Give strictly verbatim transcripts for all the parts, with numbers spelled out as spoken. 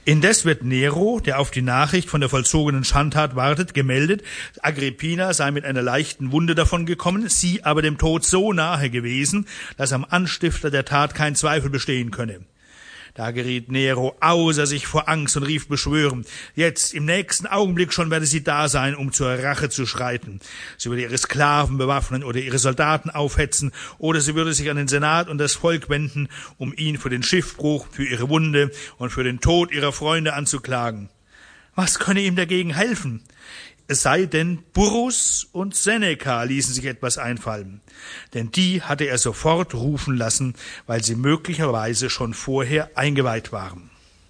Indes wird Nero, der auf die Nachricht von der vollzogenen Schandtat wartet, gemeldet, Agrippina sei mit einer leichten Wunde davongekommen, sie aber dem Tod so nahe gewesen, dass am Anstifter der Tat kein Zweifel bestehen könne. Da geriet Nero außer sich vor Angst und rief beschwörend, jetzt, im nächsten Augenblick schon werde sie da sein, um zur Rache zu schreiten. Sie würde ihre Sklaven bewaffnen oder ihre Soldaten aufhetzen, oder sie würde sich an den Senat und das Volk wenden, um ihn für den Schiffbruch, für ihre Wunde und für den Tod ihrer Freunde anzuklagen. Was könne ihm dagegen helfen? Es sei denn, Burrus und Seneca ließen sich etwas einfallen, denn die hatte er sofort rufen lassen, weil sie möglicherweise schon vorher eingeweiht waren.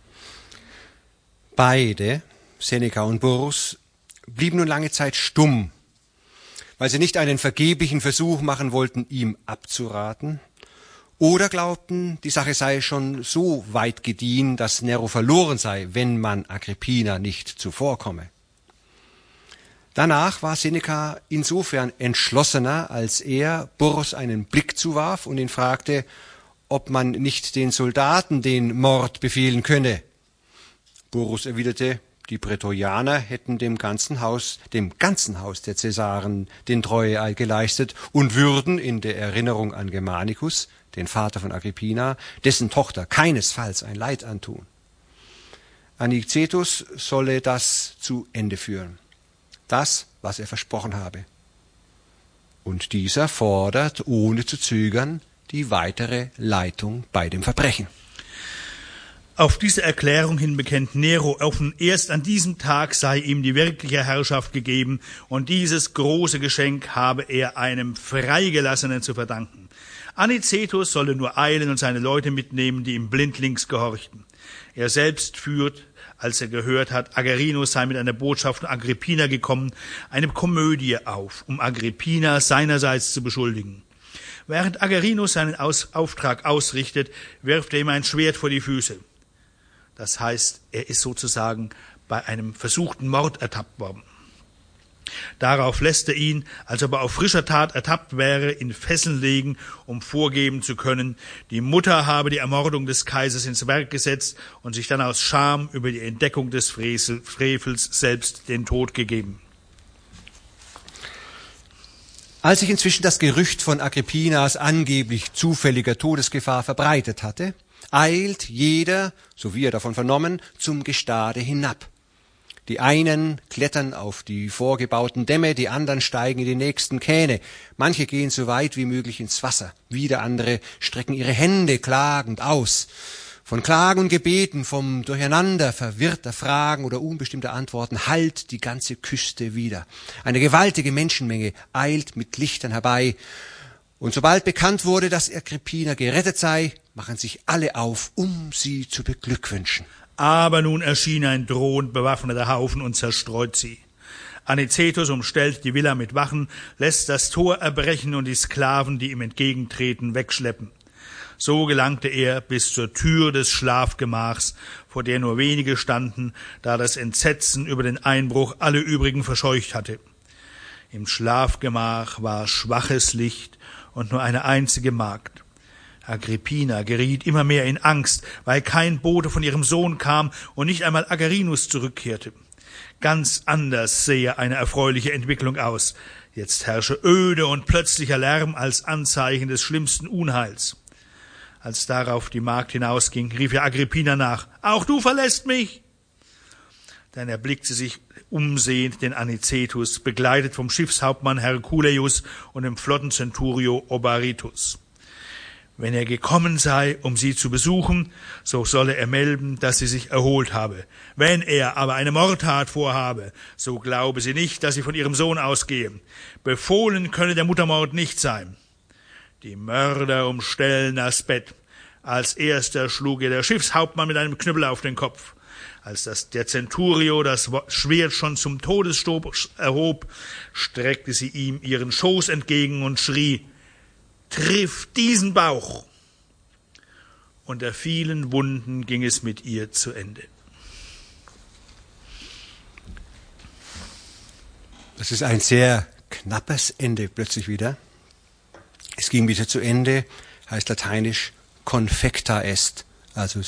Beide, Seneca und Burrus, blieben nun lange Zeit stumm, weil sie nicht einen vergeblichen Versuch machen wollten, ihm abzuraten, oder glaubten, die Sache sei schon so weit gediehen, dass Nero verloren sei, wenn man Agrippina nicht zuvorkomme. Danach war Seneca insofern entschlossener, als er Burrus einen Blick zuwarf und ihn fragte, ob man nicht den Soldaten den Mord befehlen könne. Burrus erwiderte, die Prätorianer hätten dem ganzen Haus, dem ganzen Haus der Cäsaren den Treueeid geleistet und würden in der Erinnerung an Germanicus, den Vater von Agrippina, dessen Tochter keinesfalls ein Leid antun. Anicetus solle das zu Ende führen. Das, was er versprochen habe. Und dieser fordert, ohne zu zögern, die weitere Leitung bei dem Verbrechen. Auf diese Erklärung hin bekennt Nero offen, erst an diesem Tag sei ihm die wirkliche Herrschaft gegeben und dieses große Geschenk habe er einem Freigelassenen zu verdanken. Anicetus solle nur eilen und seine Leute mitnehmen, die ihm blindlings gehorchten. Er selbst führt, als er gehört hat, Agerinus sei mit einer Botschaft von Agrippina gekommen, eine Komödie auf, um Agrippina seinerseits zu beschuldigen. Während Agerinus seinen Aus- Auftrag ausrichtet, wirft er ihm ein Schwert vor die Füße. Das heißt, er ist sozusagen bei einem versuchten Mord ertappt worden. Darauf lässt er ihn, als ob er auf frischer Tat ertappt wäre, in Fesseln legen, um vorgeben zu können, die Mutter habe die Ermordung des Kaisers ins Werk gesetzt und sich dann aus Scham über die Entdeckung des Frevels selbst den Tod gegeben. Als sich inzwischen das Gerücht von Agrippinas angeblich zufälliger Todesgefahr verbreitet hatte, eilt jeder, so wie er davon vernommen, zum Gestade hinab. Die einen klettern auf die vorgebauten Dämme, die anderen steigen in die nächsten Kähne. Manche gehen so weit wie möglich ins Wasser, wieder andere strecken ihre Hände klagend aus. Von Klagen und Gebeten, vom Durcheinander verwirrter Fragen oder unbestimmter Antworten hallt die ganze Küste wieder. Eine gewaltige Menschenmenge eilt mit Lichtern herbei. Und sobald bekannt wurde, dass Agrippina gerettet sei, machen sich alle auf, um sie zu beglückwünschen. Aber nun erschien ein drohend bewaffneter Haufen und zerstreut sie. Anicetus umstellt die Villa mit Wachen, lässt das Tor erbrechen und die Sklaven, die ihm entgegentreten, wegschleppen. So gelangte er bis zur Tür des Schlafgemachs, vor der nur wenige standen, da das Entsetzen über den Einbruch alle übrigen verscheucht hatte. Im Schlafgemach war schwaches Licht und nur eine einzige Magd. Agrippina geriet immer mehr in Angst, weil kein Bote von ihrem Sohn kam und nicht einmal Agerinus zurückkehrte. Ganz anders sehe eine erfreuliche Entwicklung aus. Jetzt herrsche öde und plötzlicher Lärm als Anzeichen des schlimmsten Unheils. Als darauf die Magd hinausging, rief ihr Agrippina nach, »Auch du verlässt mich!« Dann erblickte sie sich umsehend den Anicetus, begleitet vom Schiffshauptmann Herculeius und dem Flottenzenturio Obaritus. Wenn er gekommen sei, um sie zu besuchen, so solle er melden, dass sie sich erholt habe. Wenn er aber eine Mordtat vorhabe, so glaube sie nicht, dass sie von ihrem Sohn ausgehe. Befohlen könne der Muttermord nicht sein. Die Mörder umstellen das Bett. Als erster schlug ihr der Schiffshauptmann mit einem Knüppel auf den Kopf. Als das, der Centurio das Schwert schon zum Todesstoß erhob, streckte sie ihm ihren Schoß entgegen und schrie, »Triff diesen Bauch!« Unter vielen Wunden ging es mit ihr zu Ende. Das ist ein sehr knappes Ende plötzlich wieder. Es ging wieder zu Ende, heißt lateinisch confecta est, also